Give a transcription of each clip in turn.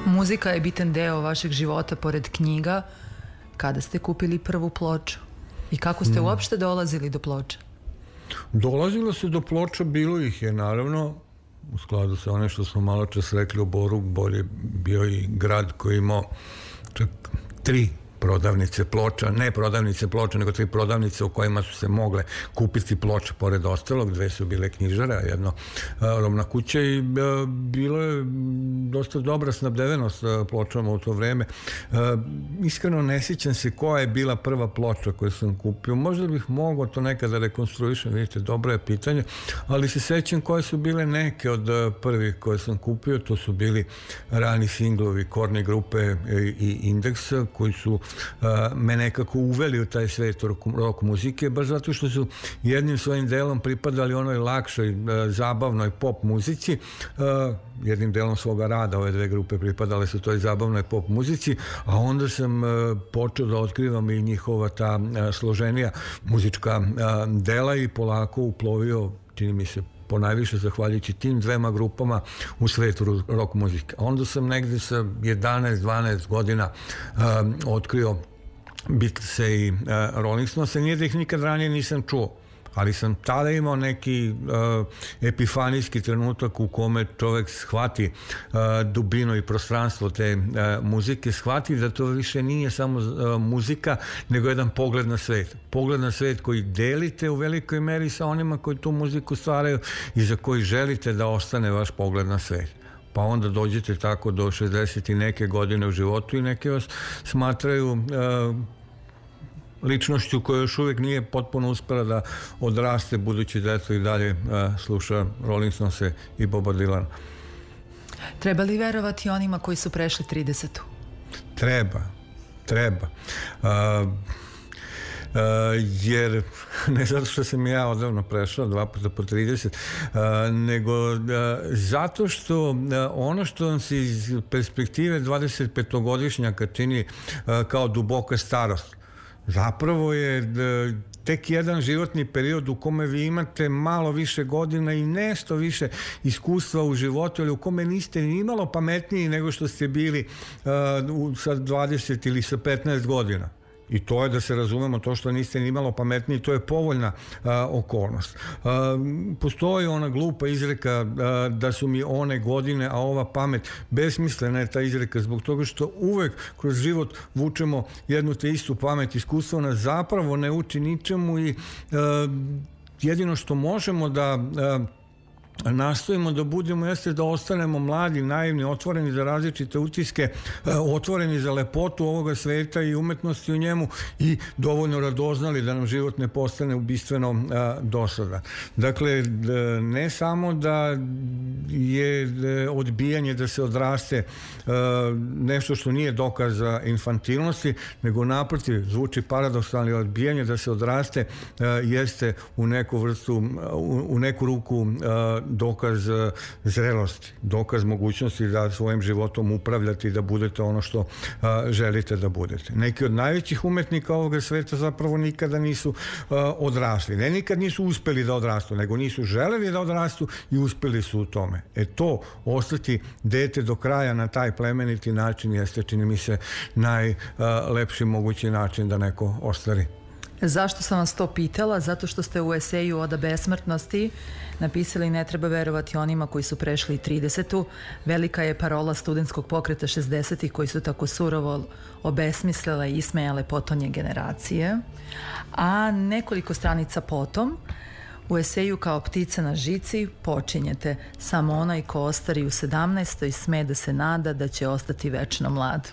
Muzika je bitan deo vašeg života pored knjiga. Kada ste kupili prvu ploču? I kako ste uopšte dolazili do ploča? Dolazilo se do ploča, bilo ih je naravno, u skladu sa one što smo malo čas rekli o Boru. Bor je bio i grad koji imao čak 3 prodavnice ploča, ne prodavnice ploča, nego 3 prodavnice u kojima su se mogle kupiti ploče pored ostalog. 2 su bile knjižare, a jedno robna kuća, i bilo je dosta dobra snabdevenost pločama u to vreme. Iskreno ne sjećam se koja je bila prva ploča koju sam kupio. Možda bih mogao to nekada rekonstruišem, vidite, dobro je pitanje, ali se sećam koje su bile neke od prvih koje sam kupio. To su bili rani singlovi Korni grupe i Indeksa, koji su me nekako uveli u taj svet rock muzike, baš zato što su jednim svojim delom pripadali onoj lakšoj, zabavnoj pop muzici. Jednim delom svoga rada ove 2 grupe pripadale su toj zabavnoj pop muzici, a onda sam počeo da otkrivam i njihova ta složenija muzička dela i polako uplovio, čini mi se, ponajviše zahvaljujući tim 2 grupama u svetu rock muzike. Onda sam negde sa 11-12 godina otkrio Beatlese i Rolling Stonese. Nije da ih nikad ranije nisam čuo, ali sam tada imao neki epifanijski trenutak u kome čovek shvati dubinu i prostranstvo te muzike, shvati da to više nije samo muzika, nego jedan pogled na svet. Pogled na svet koji delite u velikoj meri sa onima koji tu muziku stvaraju i za koji želite da ostane vaš pogled na svet. Pa onda dođete tako do 60 i neke godine u životu i neki vas smatraju ličnošću koja još uvijek nije potpuno uspela da odraste, budući da eto i dalje sluša Rolling Stonese i Boba Dylana. Treba li verovati onima koji su prešli 30? Treba. Jer ne zato što sam ja odavno prešao 2 puta po 30, nego zato što ono što vam se iz perspektive 25-godišnjaka čini kao duboka starost, zapravo je tek jedan životni period u kome vi imate malo više godina i nešto više iskustva u životu, ali u kome niste ni malo pametniji nego što ste bili sa 20 ili sa 15 godina. I to je, da se razumemo, to što niste ni malo pametniji, to je povoljna okolnost. Postoji ona glupa izreka da su mi one godine, a ova pamet. Besmislena je ta izreka zbog toga što uvek kroz život vučemo jednu te istu pamet. Iskustvo nas zapravo ne uči ničemu i jedino što možemo da nastojimo da budemo jeste da ostanemo mladi, naivni, otvoreni za različite utiske, otvoreni za lepotu ovoga sveta i umetnosti u njemu i dovoljno radoznali da nam život ne postane ubistveno dosadan. Dakle, ne samo da je odbijanje da se odraste nešto što nije dokaz za infantilnosti, nego naprotiv, zvuči paradoksalno, ali odbijanje da se odraste jeste u neku vrstu, u neku ruku dokaz zrelosti, dokaz mogućnosti da svojim životom upravljate i da budete ono što želite da budete. Neki od najvećih umetnika ovoga sveta zapravo nikada nisu odrasli. Ne nikad nisu uspeli da odrastu, nego nisu želeli da odrastu i uspeli su u tome. To, ostati dete do kraja na taj plemeniti način jeste, čini mi se, najlepši mogući način da neko ostvari. Zašto sam vas to pitala? Zato što ste u eseju Oda besmrtnosti napisali: ne treba verovati onima koji su prešli 30. Velika je parola studentskog pokreta 60-ih koji su tako surovo obesmislile i ismejale potonje generacije. A nekoliko stranica potom u eseju Kao ptica na žici počinjete: samo onaj ko ostari u 17. sme da se nada da će ostati večno mlad.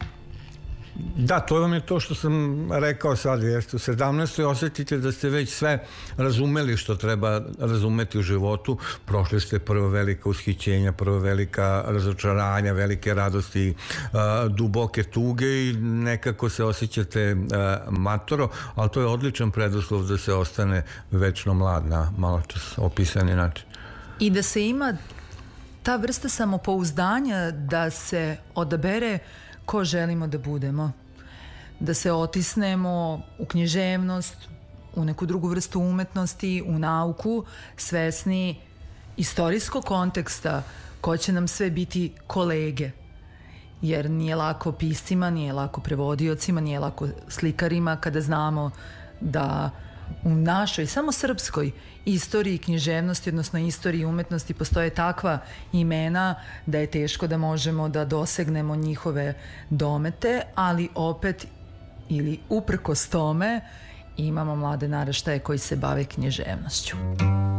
Da, to vam je to što sam rekao sad, jeste u 17. osjetite da ste već sve razumeli što treba razumeti u životu. Prošli ste prva velika ushićenja, prva velika razočaranja, velike radosti, duboke tuge i nekako se osjećate matoro, ali to je odličan preduslov da se ostane večno mlad na malo čas opisani način. I da se ima ta vrsta samopouzdanja da se odabere ko želimo da budemo, da se otisnemo u književnost, u neku drugu vrstu umetnosti, u nauku, svesni istorijskog konteksta ko će nam sve biti kolege jer nije lako piscima, nije lako prevodiocima, nije lako slikarima kada znamo da u našoj, samo srpskoj istoriji književnosti, odnosno istoriji umetnosti postoje takva imena da je teško da možemo da dosegnemo njihove domete, ali opet ili uprkos tome imamo mlade naraštaje koji se bave književnošću.